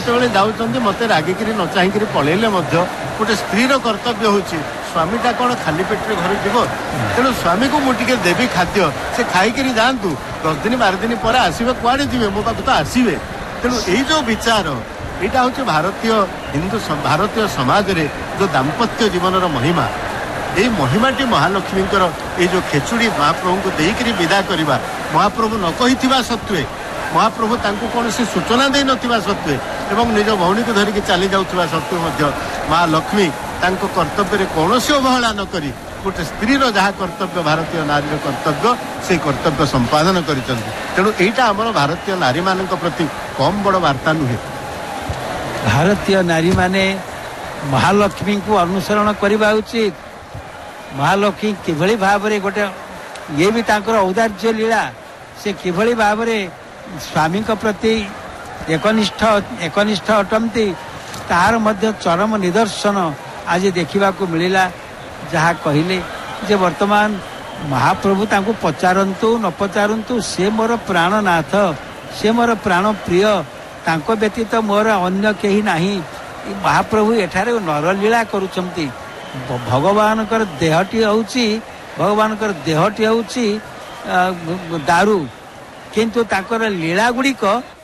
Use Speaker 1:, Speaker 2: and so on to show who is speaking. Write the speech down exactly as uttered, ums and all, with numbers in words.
Speaker 1: ଯେତେବେଳେ ଯାଉଛନ୍ତି ମତେ ରାଗିକିରି ନ ଚାହିଁକିରି ପଳେଇଲେ ମଧ୍ୟ ଗୋଟେ ସ୍ତ୍ରୀର କର୍ତ୍ତବ୍ୟ ହେଉଛି ସ୍ୱାମୀଟା କ'ଣ ଖାଲି ପେଟରେ ଘରେ ଯିବ। ତେଣୁ ସ୍ୱାମୀକୁ ମୁଁ ଟିକେ ଦେବି ଖାଦ୍ୟ, ସେ ଖାଇକିରି ଯାଆନ୍ତୁ, ଦଶ ଦିନ ବାର ଦିନ ପରେ ଆସିବେ, କୁଆଡ଼େ ଯିବେ, ମୋ ପାଖକୁ ତ ଆସିବେ। ତେଣୁ ଏଇ ଯୋଉ ବିଚାର, ଏଇଟା ହେଉଛି ଭାରତୀୟ ହିନ୍ଦୁ ଭାରତୀୟ ସମାଜରେ ଯୋଉ ଦାମ୍ପତ୍ୟ ଜୀବନର ମହିମା। ଏଇ ମହିମାଟି ମହାଲକ୍ଷ୍ମୀଙ୍କର ଏଇ ଯୋଉ ଖେଚୁଡ଼ି ମହାପ୍ରଭୁଙ୍କୁ ଦେଇକିରି ବିଦା କରିବା, ମହାପ୍ରଭୁ ନ କହିଥିବା ସତ୍ତ୍ୱେ, ମହାପ୍ରଭୁ ତାଙ୍କୁ କୌଣସି ସୂଚନା ଦେଇନଥିବା ସତ୍ତ୍ୱେ ଏବଂ ନିଜ ଭଉଣୀକୁ ଧରିକି ଚାଲି ଯାଉଥିବା ସତ୍ତ୍ୱେ ମଧ୍ୟ ମା ଲକ୍ଷ୍ମୀ ତାଙ୍କ କର୍ତ୍ତବ୍ୟରେ କୌଣସି ଅବହେଳା ନ କରି ଗୋଟେ ସ୍ତ୍ରୀର ଯାହା କର୍ତ୍ତବ୍ୟ, ଭାରତୀୟ ନାରୀର କର୍ତ୍ତବ୍ୟ, ସେଇ କର୍ତ୍ତବ୍ୟ ସମ୍ପାଦନ କରିଛନ୍ତି। ତେଣୁ ଏଇଟା ଆମର ଭାରତୀୟ ନାରୀମାନଙ୍କ ପ୍ରତି କମ୍ ବଡ଼ ବାର୍ତ୍ତା ନୁହେଁ।
Speaker 2: ଭାରତୀୟ ନାରୀମାନେ ମହାଲକ୍ଷ୍ମୀଙ୍କୁ ଅନୁସରଣ କରିବା ଉଚିତ। ମହାଲକ୍ଷ୍ମୀ କିଭଳି ଭାବରେ ଗୋଟେ, ଇଏ ବି ତାଙ୍କର ଔଦାର୍ଯ୍ୟ ଲୀଳା, ସେ କିଭଳି ଭାବରେ ସ୍ୱାମୀଙ୍କ ପ୍ରତି ଏକନିଷ୍ଠ ଏକନିଷ୍ଠ ଅଟନ୍ତି, ତାହାର ମଧ୍ୟ ଚରମ ନିଦର୍ଶନ ଆଜି ଦେଖିବାକୁ ମିଳିଲା। ଯାହା କହିଲେ ଯେ ବର୍ତ୍ତମାନ ମହାପ୍ରଭୁ ତାଙ୍କୁ ପଚାରନ୍ତୁ ନ ପଚାରନ୍ତୁ, ସେ ମୋର ପ୍ରାଣନାଥ, ସେ ମୋର ପ୍ରାଣ ପ୍ରିୟ, ତାଙ୍କ ବ୍ୟତୀତ ମୋର ଅନ୍ୟ କେହି ନାହିଁ। ମହାପ୍ରଭୁ ଏଠାରେ ନରଲୀଳା କରୁଛନ୍ତି। ଭଗବାନଙ୍କର ଦେହଟି ହେଉଛି ଭଗବାନଙ୍କର ଦେହଟି ହେଉଛି ଦାରୁ, କିନ୍ତୁ ତାଙ୍କର ଲୀଳା ଗୁଡ଼ିକ